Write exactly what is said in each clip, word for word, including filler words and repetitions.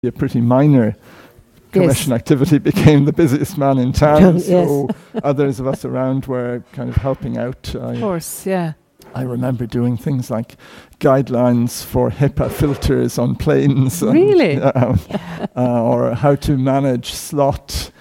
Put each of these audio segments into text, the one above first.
a pretty minor commission yes. activity, became the busiest man in town. Yes. So others of us around were kind of helping out. Of course, yeah. I remember doing things like guidelines for HEPA filters on planes. Really? And, uh, uh, or how to manage slot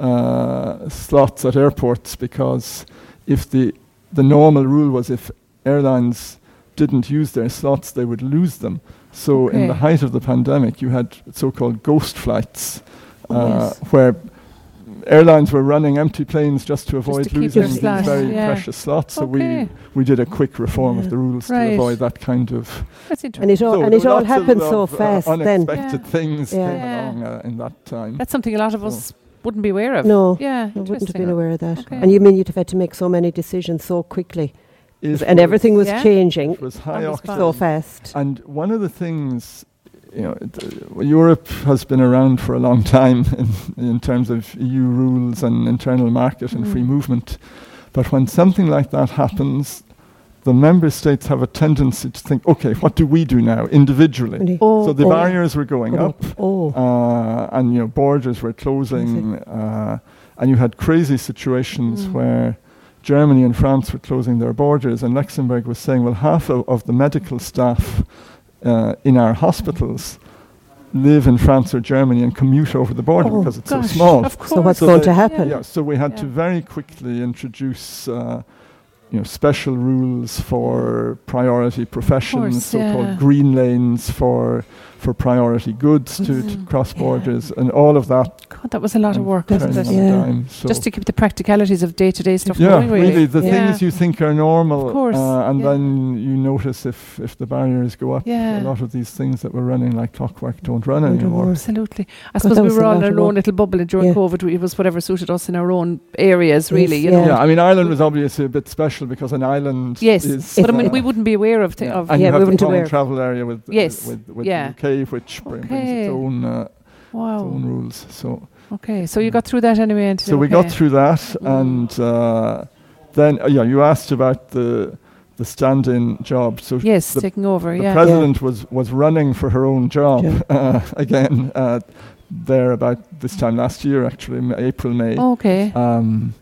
uh, slots at airports, because if the the normal rule was if airlines didn't use their slots, they would lose them. So okay. in the height of the pandemic, you had so-called ghost flights, uh, oh, yes. where airlines were running empty planes just to avoid just to losing these these very yeah. precious slots. Okay. So we we did a quick reform yeah. of the rules right. to avoid that kind of. That's interesting. And it all so and it all lots happened of, so of, fast. Uh, then unexpected yeah. things yeah. came yeah. along uh, in that time. That's something a lot of so us wouldn't be aware of. No, yeah, I wouldn't have been aware of that. Okay. And you mean you'd have had to make so many decisions so quickly, It and was everything was yeah. changing. It was high octane. So fast. And one of the things, you know, it, uh, Europe has been around for a long time in, in terms of E U rules and internal market and Mm. free movement. But when something like that happens, the member states have a tendency to think, okay, what do we do now individually? Really? Oh, So the oh. barriers were going Go up, Oh, uh, and you know borders were closing, uh, and you had crazy situations Mm. where Germany and France were closing their borders, and Luxembourg was saying, well, half of, of the medical staff uh, in our hospitals live in France or Germany and commute over the border Oh, because it's gosh, so small. Of course. so what's So going the- to happen? Yeah, so we had Yeah. to very quickly introduce uh, you know, special rules for priority professions, course, so-called yeah. green lanes for for priority goods to, to Mm. cross Yeah. borders, and all of that. God, that was a lot of and work, turning wasn't on it? a Yeah. dime, so Just to keep the practicalities of day-to-day stuff yeah, going, really. really, the yeah. things you think are normal, Of course, uh, and yeah. then you notice if, if the barriers go up, Yeah. a lot of these things that were running like clockwork don't run Don't anymore. work. Absolutely. I God, suppose that we was were a all lot in of our own work. little bubble during Yeah. COVID. We- It was whatever suited us in our own areas, really. Yes, you yeah. know. Yeah, I mean, Ireland was obviously a bit special because an island Yes, is... but I mean, uh, we wouldn't be aware of. Th- yeah. of And Yeah, you we have wouldn't the common aware. travel area with, Yes, with, with yeah. the U K, which br- brings Okay. its own, uh, its wow. own rules. So Okay, so you got through that anyway. And so we okay. got through that, Mm. and uh, then, uh, yeah, you asked about the the stand-in job. So Yes, the, taking over. the Yeah. president was, was running for her own job Yeah. uh, again uh, there about this time last year, actually, m- April, May. Okay. Um,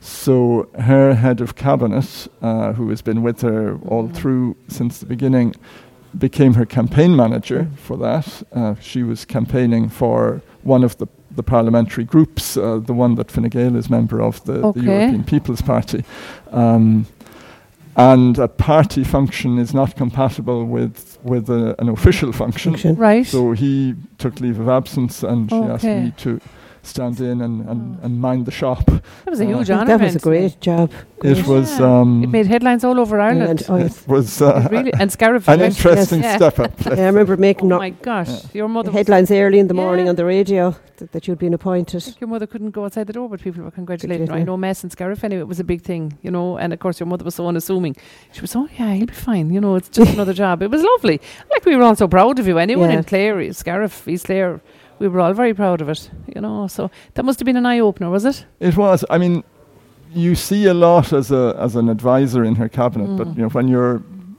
so her head of cabinet, uh, who has been with her all Mm. through since the beginning, became her campaign manager for that. Uh, she was campaigning for one of the, the parliamentary groups, uh, the one that Fine Gael is member of, the, Okay. the European People's Party. Um, and a party function is not compatible with, with a, an official function. Function. Right. So he took leave of absence, and she asked Okay. me to stand in and, and, Oh. and mind the shop. that was a uh, huge That honour. was a great job. It Great. was Yeah. um, It made headlines all over Ireland. And, oh, yes. it was uh, It really, and Scariff. an right? interesting Yes. step up. Yeah, I remember Oh making no- my gosh, your mother. Was, headlines early in the morning Yeah. on the radio that, that you'd been I appointed. think your mother couldn't go outside the door, but people were congratulating her. I Yeah. know Mess and Scariff anyway. It was a big thing, you know. And of course, your mother was so unassuming. She was, oh yeah, he'll be fine. You know, it's just another job. It was lovely. Like we were all so proud of you. Anyone Yeah. in Clare, Scariff, East Clare, we were all very proud of it. You know, so that must have been an eye opener, was it? It was. I mean, you see a lot as a as an advisor in her cabinet, but Mm. you know when you're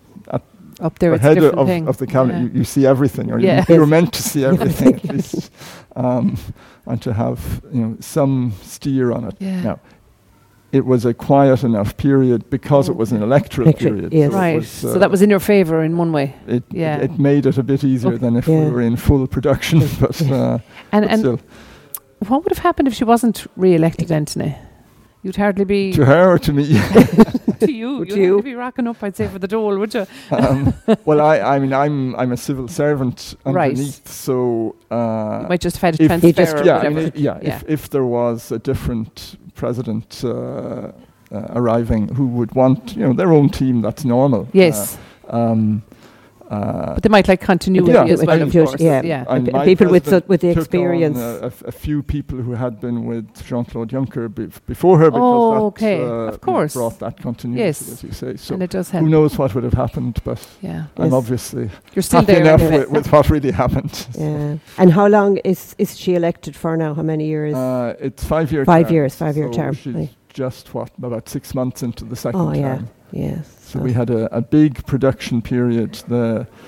Up there, the it's a head of, different of, thing. of the cabinet, Yeah. you, you see everything, or Yeah. you, you're meant to see everything at least, um, and to have you know some steer on it. Yeah. Now, it was a quiet enough period because it was an electoral Electoral, period. yes. so it Right. was, so uh, that was in your favour in one way. it, yeah. it. It made it a bit easier Okay. than if Yeah. we were in full production, but, uh, And but and still. what would have happened if she wasn't re-elected, Anthony? You'd hardly be To her or to me? to you. Would You'd you? hardly be rocking up, I'd say, for the dole, would you? um, well, I, I mean, I'm I'm a civil servant Right. underneath, so uh, You might just have had a if- transfer You just- or yeah, I whatever. mean, it- yeah, Yeah. If, if there was a different president uh, uh, arriving who would want, you know, their own team, that's normal. Yes, Uh, um, uh, but they might like continuity Yeah, as like well, of continuity, course. yeah. yeah. and P- my people with president the- with the took on, experience. uh, a, f- a few people who had been with Jean-Claude Juncker bef- before her, because Oh, that okay, uh, of you know, course. brought that continuity, Yes. as you say. So and it does who help. knows what would have happened, but Yeah, I'm Yes. obviously you're still happy there. enough anyway. with, with what really happened. Yeah. And how long is, is she elected for now? How many years? Uh, it's five year Five term, years, five-year so term, She's right. just what about six months into the second oh, yeah. term. Yes. So we had a, a big production period. The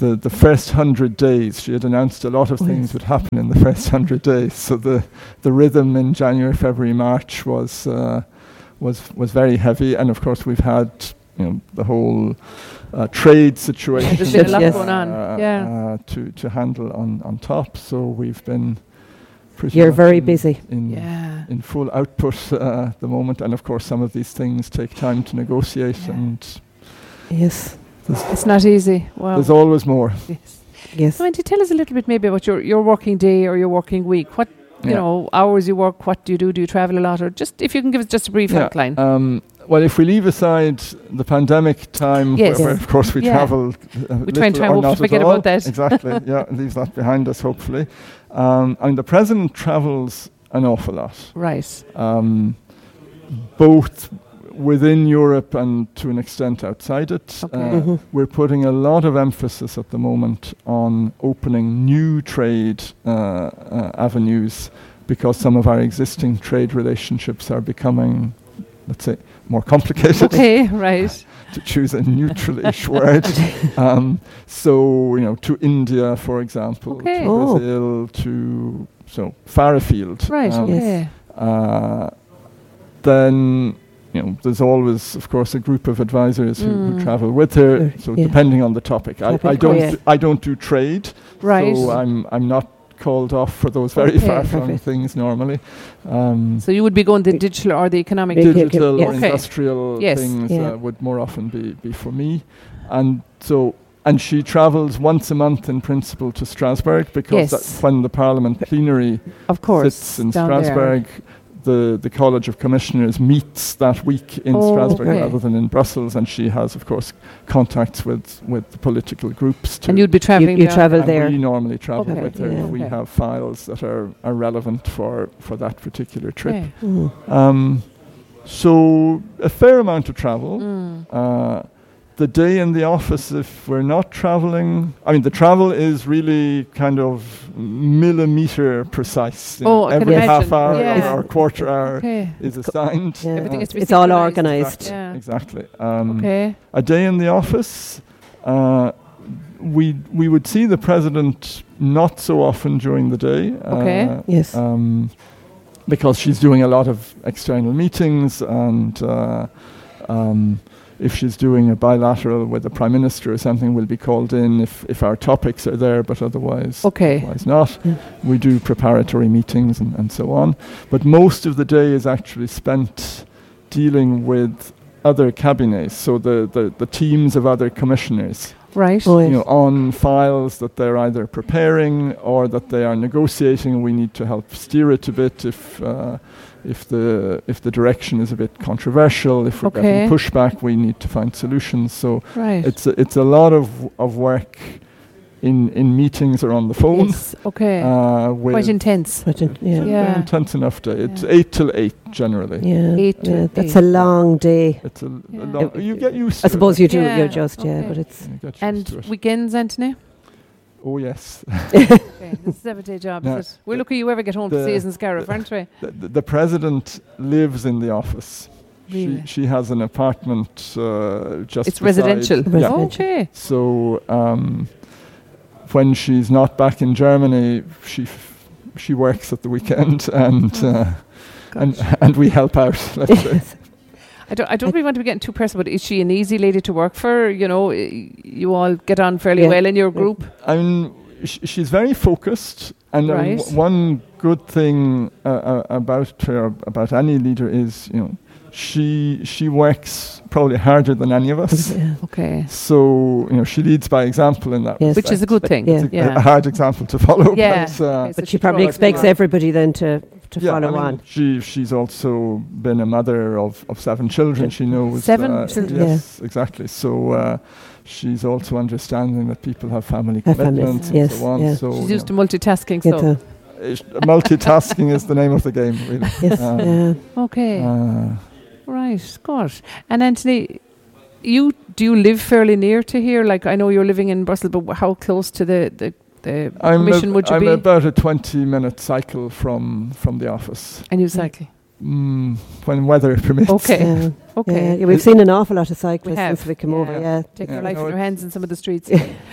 the, the first hundred days, she had announced a lot of Oh, things yes. would happen in the first hundred days. So the, the rhythm in January, February, March was uh, was was very heavy, and of course we've had, you know, the whole uh, trade situation. There's been a lot Yes. going on. uh, Yeah. uh, to to handle on on top. So we've been pretty. You're much very in, busy. In, Yeah. in full output uh, at the moment, and of course some of these things take time to negotiate, Yeah. and Yes. It's not easy. Wow. there's always more. Yes. Yes. So, Auntie, tell us a little bit maybe about your, your working day or your working week. What, you Yeah. know, hours you work, what do you do? Do you travel a lot? Or just, if you can give us just a brief Yeah, outline. Um, well, if we leave aside the pandemic time, Yes. where, where of course we Yeah. travelled, uh, We try and little try or hope to not at forget all. about that. Exactly. Yeah, leaves that behind us, hopefully. Um, I mean, the president travels an awful lot, Right. um, both within Europe and to an extent outside it. Okay. Uh, Mhm. We're putting a lot of emphasis at the moment on opening new trade uh, uh, avenues, because some of our existing trade relationships are becoming, let's say, more complicated, Okay, right. to choose a neutral-ish word. Um, so, you know, to India, for example, Okay. to Oh. Brazil, to so far afield. Right, Um, Yes. okay. uh, then, you know, there's always, of course, a group of advisors who, who Mm. travel with her. Sure, So yeah. depending on the topic, I, Topic, I oh, don't, yeah. do, I don't do trade. Right. So I'm, I'm not called off for those very Okay. far-flung Perfect. things normally. Um, So you would be going the digital or the economic. Big- Big- digital yes. or Okay. industrial Yes. things Yeah. uh, would more often be, be for me. And so, and she travels once a month in principle to Strasbourg, because Yes. that's when the Parliament plenary Of course. sits in down there. Strasbourg. The, the College of Commissioners meets that week in Oh, Strasbourg okay. rather than in Brussels, and she has, of course, contacts with, with the political groups. To And you'd be travelling you down. travel and there. we normally travel Okay. with her Yeah. if we Okay. have files that are, are relevant for, for that particular trip. Okay. Mm. Um, so a fair amount of travel. Mm. Uh, the day in the office, if we're not traveling, I mean, the travel is really kind of millimeter precise. you Oh, know, I can every half imagine. hour Yeah. or quarter hour Okay. is assigned. Yeah. Everything has to be It's all synchronised. organised. Yeah. Exactly. Um, Okay. A day in the office, uh, we we would see the president not so often during the day. Okay. Uh, Yes. um, because she's doing a lot of external meetings, and uh, um, if she's doing a bilateral with the prime minister or something, we'll be called in if, if our topics are there, but otherwise, Okay. otherwise not. Yeah. We do preparatory meetings and, and so on. But most of the day is actually spent dealing with other cabinets, so the, the, the teams of other commissioners, Right. Oh, you yes. know, on files that they're either preparing or that they are negotiating. We need to help steer it a bit if uh, if the if the direction is a bit controversial. If we're Okay. getting pushback, we need to find solutions. So Right. it's a, it's a lot of of work in in meetings or on the phone. Yes. Okay. Uh, with Quite intense. Quite in- yeah. Yeah. very intense enough day. It's Yeah. eight till eight generally. Yeah. Eight to yeah. That's eight. a long day. It's a, Yeah. a long, you get used. I to suppose it. you do. Yeah. You're just yeah, Okay. but it's You get used And to it. weekends, Anthony? Oh yes. Okay. This is everyday job, No, is it? We're lucky you ever get home to the- see us in Scariff, the- aren't we? The, the, the president lives in the office. Really? She she has an apartment uh, just. It's beside- residential. Yeah. Yeah. Okay. So um, when she's not back in Germany, she f- she works at the weekend, and uh, and Gosh. and we help out. Let's say. I don't, I don't really want to be getting too personal, but is she an easy lady to work for? You know, y- you all get on fairly Yeah. well in your group. I mean, sh- she's very focused, and uh, Right. w- one good thing uh, uh, about her, about any leader, is you know she she works probably harder than any of us. yeah. Okay. So you know she leads by example in that. Yes. Which is a good thing. Yeah. It's a, Yeah. a hard example to follow. Yeah. But, uh, Okay, so But she probably draws expects people on. everybody then to to yeah, I follow mean, on. She she's also been a mother of, of seven children. She knows Seven uh, children? Yes, exactly. So uh, she's also understanding that people have family Have families, commitments and yes, so on. yeah. So She's you used to know, multitasking, Get so. to- ish- multitasking is the name of the game, really. yes. Um, yeah. Okay. Uh, Right. Gosh. And Anthony, you do you live fairly near to here? Like, I know you're living in Brussels, but wh- how close to the, the, the I'm, commission ab- would you I'm be? about a twenty minute cycle from from the office, And you cycle. mm, when weather permits. Okay. Yeah. Okay. Yeah, yeah, we've seen an awful lot of cyclists have, since we come yeah. over. Yeah. Take Yeah, your life no, in your it's- hands in some of the streets.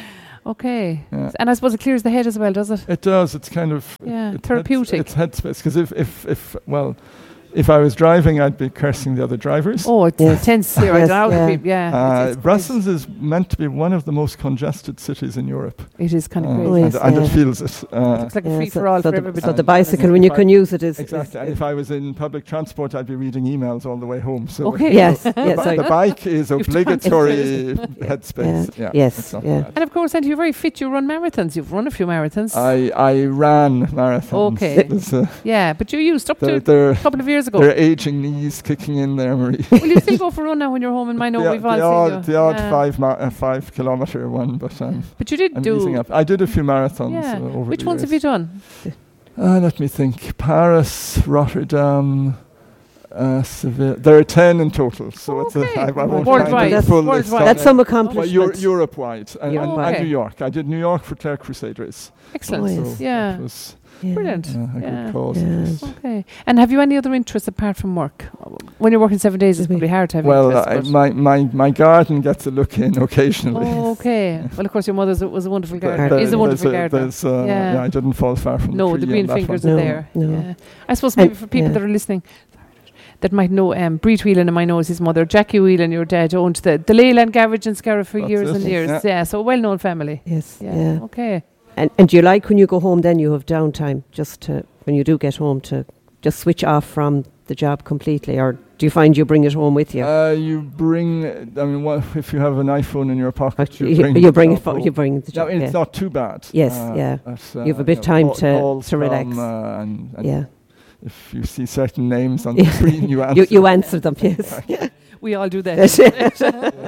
Okay. Yeah. And I suppose it clears the head as well, does it? It does. It's kind of Yeah, it's therapeutic. Heads, it's headspace because if, if if well, if I was driving, I'd be cursing the other drivers. Oh, it's Yes. intense here. I Yes, don't know yeah. the people. Yeah. Uh, it's, it's great. Brussels is meant to be one of the most congested cities in Europe, It is kind of Uh, crazy. Oh, yes, and, and yeah. it feels it. Uh, It's like a Yeah, free so- for all so for the, everybody. So the And- bicycle, and when you if I- can use it, is, is exactly. And if I was in public transport, I'd be reading emails all the way home. So Okay. yes, the, yes, bi- so- the bike is You've done obligatory headspace. Yeah. Yeah. Yes, it's not yeah. bad. And of course, and you're very fit. You run marathons. You've run a few marathons. I I ran marathons. Okay. There's, uh, yeah, but you used up to they're, a they're, couple of years ago. they're aging knees kicking in there, Marie. Will you still go for a run now when you're home in my know the, we've all the seen odd, you. the odd Yeah. five ma- uh, five kilometer one, but um, But you did I'm do. easing up. I did a few marathons Yeah. uh, over Which the ones have you years. done? Uh, let me think. Paris, Rotterdam, uh, Seville. There are ten in total, so it's a, Okay. I, I won't Worldwide. find the That's full worldwide. list on That's it. some Well, accomplishment. Euro- Europe-wide, and, Yeah. and, Okay. and New York. I did New York for Clare Crusaders. Excellent. Oh, So yes. Yeah. that was Yeah. Brilliant. uh, a Yeah. good cause. Yeah. Okay. And have you any other interests apart from work? When you're working seven days, it's Maybe- probably hard to have Well, interests. I, but- my, my, my garden gets a look in occasionally. Oh, okay. Well, of course, your mother was a wonderful There- gardener. there- Is a wonderful there's gardener. there's, uh, Yeah. yeah, I didn't fall far from No, the the tree green on that fingers one. are No, there. no. Yeah. I suppose maybe And- for people yeah. that are listening that might know um, Breed Whelan and my nose, his mother, Jackie Whelan, your dad, owned the, the Leyland Garage in Scarra for That's years it. and years. Yeah. Yeah, so a well-known family. Yes, Yeah. yeah. Okay. And and do you like when you go home? Then you have downtime, just to when you do get home to just switch off from the job completely, or do you find you bring it home with you? Uh, you bring, I mean, what, if you have an iPhone in your pocket, you, you, bring, you bring the it. For, job you home. bring the No, job. it's Yeah. not too bad. Yes, Uh, yeah. but, uh, You have a bit know, time call- to- calls to relax. from, uh, and, and Yeah. if you see certain names on the Yeah. screen, you answer. You you answer them. Yes. We all do that. Yes.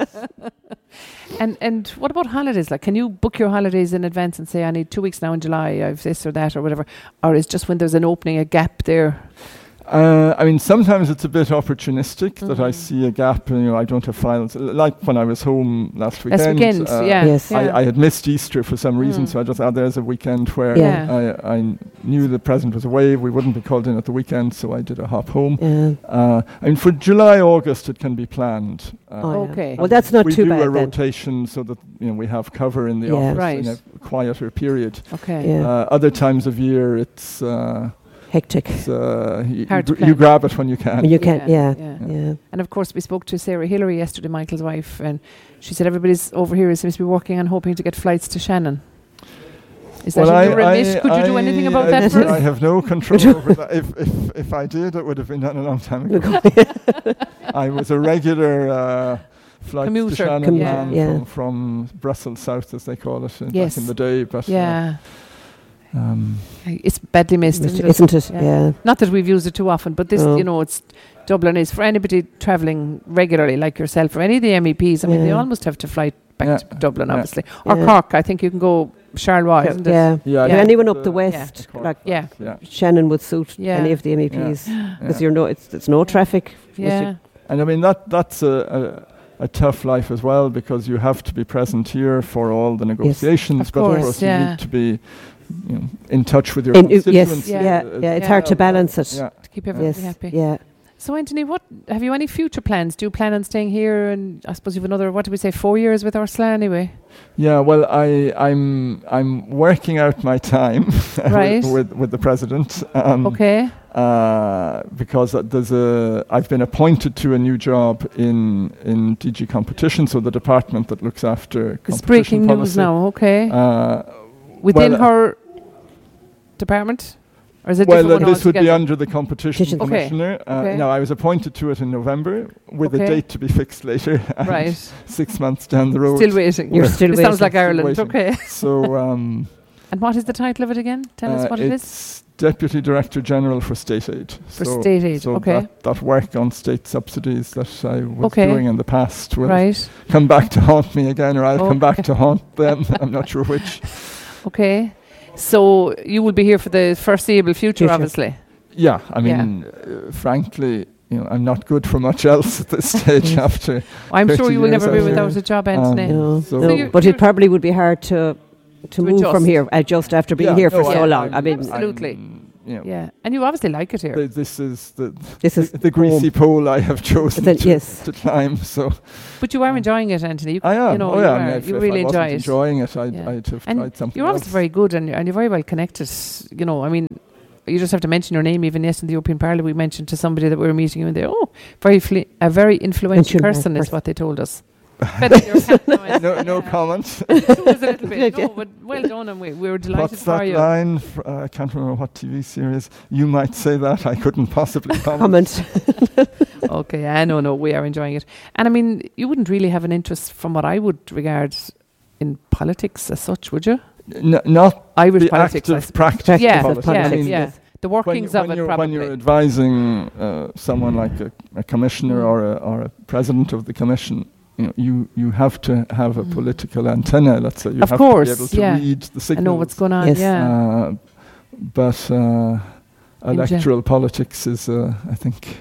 And and what about holidays? Like, can you book your holidays in advance and say, I need two weeks now in July, I've this or that or whatever? Or is just when there's an opening, a gap there? Uh, I mean, sometimes it's a bit opportunistic that I Mhm. see a gap. You know, I don't have files. L- Like when I was home last weekend. Last weekend, uh, yeah. Yes. yeah. I, I had missed Easter for some reason, Mm. so I just, oh, there's a weekend where Yeah. I, I knew the president was away. We wouldn't be called in at the weekend, so I did a hop home. Yeah. Uh, I mean, for July, August, it can be planned. Uh, Oh, yeah. Okay. Well, that's not we too do bad a then. rotation so that you know we have cover in the Yeah. office Right. in a quieter period. Okay. Yeah. Uh, other times of year, it's, uh, Hectic. it's uh, y- Hard to you, gr- you plan. grab it when you can. When you can. Yeah, Yeah. yeah. Yeah. And of course, we spoke to Sarah Hillary yesterday, Michael's wife, and she said everybody's over here seems to be working on hoping to get flights to Shannon. Is that in your remit? Could you do anything about I, that for I us? have no control over that. If, if, if I did, it would have been done a long time ago. I was a regular uh, flight Commuter. to Shannon Commuter, man yeah. from, from Brussels South, as they call it, in, Yes. back in the day. But uh, Yeah. um, It's badly missed, isn't it? Isn't it? Yeah. Yeah. Not that we've used it too often, but this, No. you know, it's Dublin is for anybody travelling regularly, like yourself, or any of the M E Ps. I mean, they Yeah. almost have to fly back Yeah. to Dublin, Yeah. obviously, or Yeah. Cork. I think you can go Charleroi, isn't it? Yeah. yeah, Yeah. Anyone up the- the west, Cork like Yeah. yeah. Shannon, would suit Yeah. any of the M E Ps Yeah. because you're no, it's it's no traffic. with Yeah. your- And I mean that that's a, a, a tough life as well, because you have to be present here for all the negotiations, Of but course, of course yeah. you need to be you know, in touch with your In- yes, constituents. Yeah. yeah, uh, yeah. It's Yeah. hard to balance it. Yeah. To keep everybody Yes. happy. Yeah. So, Anthony, what have you any future plans? Do you plan on staying here? And I suppose you've another, what do we say, four years with Ursula anyway? Yeah, well, I, I'm I'm working out my time Right. with, with with the president. Um, Okay. Uh, because uh, there's a I've been appointed to a new job in in D G Competition, so the department that looks after It's competition breaking policy. news now. Okay. Uh, Within well, uh, her department? Or is it well, different uh, one this would be altogether? under the competition Competition. Okay. commissioner. Uh, Okay. Now, I was appointed to it in November with Okay. a date to be fixed later. and Right. Six months down the road. Still waiting. You're still This waiting. sounds like Still Ireland. waiting. Okay. So um, And what is the title of it again? Tell us uh, what it is. it's Deputy Director General for State Aid. For so state aid. So Okay. that, that work on state subsidies that I was Okay. doing in the past will Right. come back to haunt me again, or I'll come back Okay. to haunt them. I'm not sure which. Okay. So you will be here for the foreseeable future, Future. obviously. Yeah, I mean, uh, frankly, you know, I'm not good for much else at this stage after. I'm sure thirty you will years never be out here. without a job, Anthony. Um, No, So- no. So you're- but you're- it probably would be hard to to To move from adjust. here, uh, just after being Yeah, here for no, so I'm- long. I I'm- mean, Absolutely. I'm you know, Yeah, and you obviously like it here. th- this is the This is the, the greasy pole I have chosen Then, to, yes. to climb. So But you are enjoying it, Anthony. You, I am. You know, oh you, yeah, are. I mean, if, you if really I enjoy wasn't it. enjoying it, I'd, Yeah. I'd have And tried something You're else. obviously very good, and, and you're very well connected. You know, I mean, you just have to mention your name. Even yes, in the European Parliament, we mentioned to somebody that we were meeting you, and they, oh, very fli- a very influential Influential person is person. what they told us. Better your cap now, Anthony. no, no Yeah. comment. It was a little bit. Yeah. No, but well done, and we, we were delighted What's for that you. line? Fr- uh, I can't remember what T V series. You might say that. I couldn't possibly comment. comment. Okay, I no, no, we are enjoying it. And I mean, you wouldn't really have an interest from what I would regard in politics as such, would you? N- not Irish the politics. I active suppose. practice Yeah, of politics. yeah, I mean, yeah. The when, workings when of it, you're, probably. when you're advising uh, someone like a, a commissioner Mm. or, a, or a president of the commission, you know, you, you have to have a Mm. political antenna. Let's say you Of have course, to be able to yeah. read the I signals. know what's going on. Yes. Yeah. Uh, but uh, In gen- electoral politics is, uh, I think,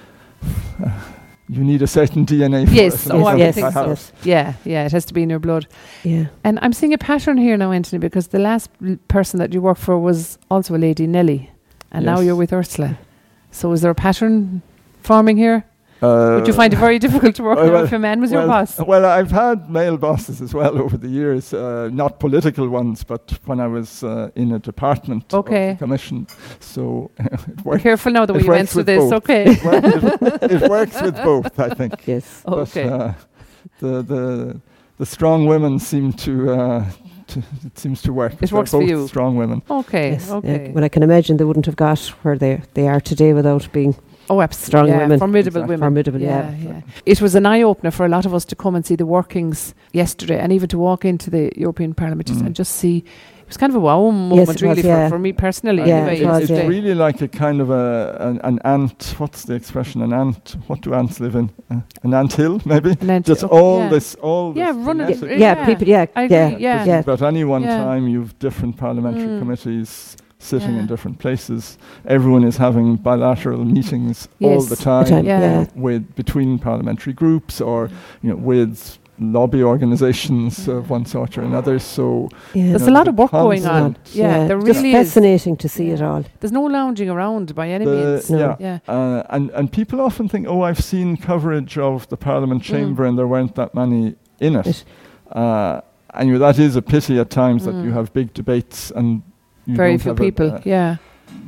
uh, you need a certain D N A for Yes, it. oh, I would yes, think so. yes. Yeah, yeah, it has to be in your blood. Yeah. And I'm seeing a pattern here now, Anthony, because the last l- person that you worked for was also a lady, Nelly, and now Yes. you're with Ursula. So is there a pattern forming here? Uh, Would you find it very difficult to work well, now if a man was well, your boss? Well, I've had male bosses as well over the years, uh, not political ones, but when I was uh, in a department Okay. of the commission. So it Be works. careful now the way it you works answer with this, both. okay? It, work, it, it works with both, I think. Yes. Okay. But, uh, the the the strong women seem to. Uh, to it seems to work. It They're works for both you. Strong women. Okay, Yes. okay. Yeah. Well, I can imagine they wouldn't have got where they they are today without being Oh, absolutely. strong yeah, women. Formidable Exactly. women. formidable. Yeah, Yeah. yeah. It was an eye opener for a lot of us to come and see the workings yesterday, and even to walk into the European Parliament just, Mm. and just see. It was kind of a wow moment, it really, was, for, yeah. for me personally. Yeah, anyway, it was, it's yesterday. really like a kind of a an, an ant. What's the expression? An ant. What do ants live in? Uh, an ant hill, maybe. And then Just to- all yeah. this, all Yeah, this running- genetic- Yeah, Yeah. people. Yeah, I yeah, agree, yeah. yeah. But at any one Yeah. time, you've different parliamentary Mm. committees sitting Yeah. in different places. Everyone is having bilateral meetings all Yes. the The time, time, Yeah. yeah. with between parliamentary groups or you know with lobby organisations Yeah. of one sort or another. So Yeah. There's know, a lot the of work going on. constant- Yeah, there Just really is. fascinating to see Yeah. it all. There's no lounging around by any the- means. No. yeah. Yeah. Uh, and and people often think, oh, I've seen coverage of the Parliament Mm. chamber, and there weren't that many in it. It- Uh, and you know, that is a pity at times that Mm. you have big debates and you Very don't few have a- people. uh, yeah.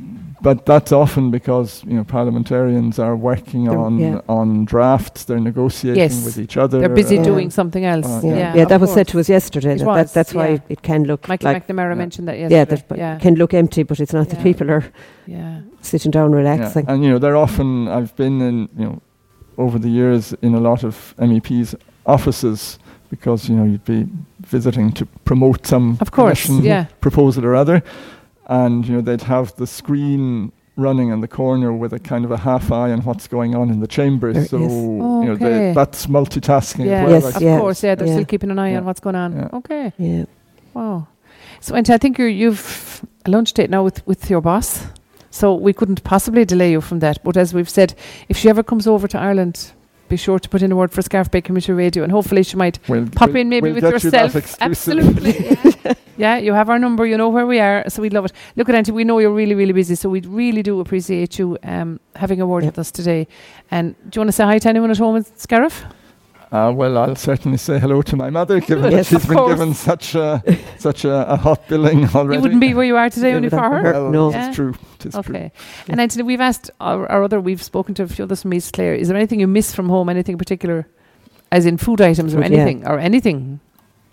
but that's often because you know parliamentarians are working They're- on yeah. on drafts. They're negotiating Yes. with each other. They're busy Yeah. doing something else. Uh, Yeah, yeah, yeah, of that was said course. to us yesterday. It That, was, that that's why yeah. it can look Michael like McNamara yeah. mentioned that yeah, yesterday. that Yeah, can look empty, but it's not. Yeah. The people are yeah. sitting down Yeah. relaxing. And you know they're often. I've been in you know over the years in a lot of M E Ps' offices because you know you'd be visiting to promote some Of course. commission Yeah. proposal or other, and you know they'd have the screen running in the corner with a kind of a half eye on what's going on in the chamber. There So is. you know Okay. they, that's multitasking. Yeah. as well, Yes, I Of yeah. course. Yeah. They're Yeah. still keeping an eye Yeah. on what's going on. Yeah. Okay. Yeah. Wow. So, and I think you're, you've a lunch date now with, with your boss. So we couldn't possibly delay you from that. But as we've said, if she ever comes over to Ireland, be sure to put in a word for Scarf Bay Community Radio, and hopefully she might We'll, pop we'll- in maybe we'll with get you that yourself. exclusive. Absolutely. yeah. Yeah, you have our number, you know where we are, so we'd love it. Look at Auntie, we know you're really, really busy, so we really do appreciate you um, having a word Yeah. with us today. And do you want to say hi to anyone at home in Scariff? Uh, well, I'll certainly say hello to my mother, given that Yes, she's of been course. given such a such a, a hot billing already. You wouldn't be where you are today Yeah, only for without her? her. Well, No. Yeah. it's true. It's true. Okay. And Anthony, we've asked our, our other, we've spoken to a few others from East Clare. Is there anything you miss from home, anything in particular, as in food items or Food, yeah. anything, or anything?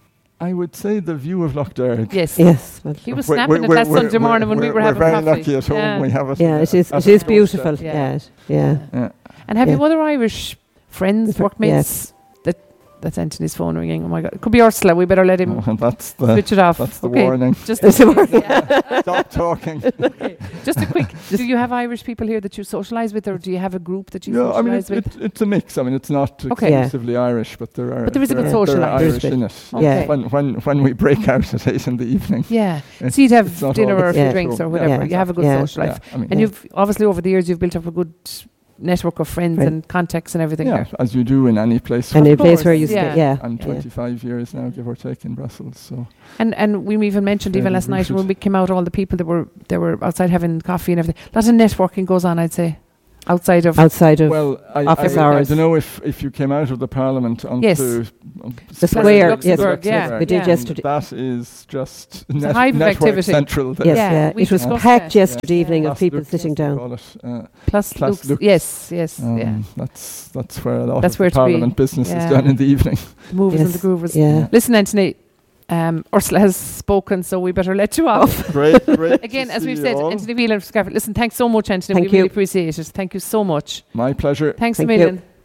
I would say the view of Lough Derg. Yes. Yes. Well, He was We're- snapping we're- it last we're- Sunday morning when we we're- were having We're very coffee. lucky at home. Yeah. We have it. yeah, uh, it is. at It our is beautiful. doorstep. Yeah. Yeah. it- Yeah. Yeah. And have Yeah. you other Irish friends, Fr- workmates? That That's Anthony's phone ringing. Oh my God. It could be Ursula. We better let him Oh, and that's the switch it off. that's the okay. warning. Just That's the a, yeah. Stop talking. okay. Just a quick. Do you have Irish people here that you socialise with, or do you have a group that you Yeah, I mean socialise it's, with? it, it's a mix. I mean it's not Okay. Yeah. exclusively Irish, but there are But there is a there bit are- social there are Irish Irish bit. in it. Okay. When when when we break out at eight in the evening. Yeah. It's- So you'd it's have not dinner all or a the few Yeah. drinks or Yeah, whatever. You have a good yeah. social life. Yeah, I mean, And Yeah. you've obviously over the years you've built up a good network of friends Right. and contacts and everything Yeah, there. as you do in any place. And Of a place where course, you yeah. stay, yeah. I'm yeah. twenty-five years now, give or take, in Brussels. So And and we even mentioned even Fairly last night rooted. when we came out, all the people that were they were outside having coffee and everything. A lot of networking goes on, I'd say, outside of Outside of well, I, office I, hours. I don't know if, if you came out of the Parliament onto Yes. um, The square, yes. Luxembourg, yeah, Luxembourg, we did yeah. yesterday. That is just It's a net- hive of network activity. central. there. Yes, Yeah, yeah. we It was discussed packed that. yesterday Yeah. evening of Place people Lux, sitting they down. call it, uh, plus Place Lux. Lux. Yes, yes, um, yeah. That's that's where a lot That's of where the to be. Parliament business Yeah. is done in the evening. The movers and Yes, the groovers. Yeah. Listen, Anthony, um, Ursula has spoken, so we better let you off. Great, great. Again, to as see we've you said, all. Anthony Whelan from Scarford. Listen, thanks so much, Anthony. Thank we really you. appreciate it. Thank you so much. My pleasure. Thanks Thank a you. million.